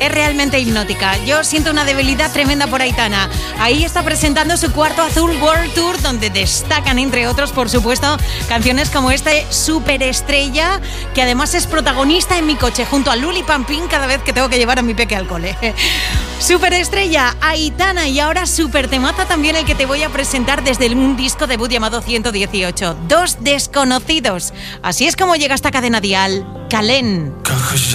es realmente hipnótica. Yo siento una debilidad tremenda por Aitana. Ahí está presentando su cuarto Azul World Tour, donde destacan, entre otros, por supuesto, canciones como Superestrella, que además es protagonista en mi coche junto a Luli Pampín cada vez que tengo que llevar a mi peque al cole. Superestrella, Aitana, y ahora super temaza también el que te voy a presentar desde un disco debut llamado 118, Dos Desconocidos. Así es como llega esta cadena dial, Calén.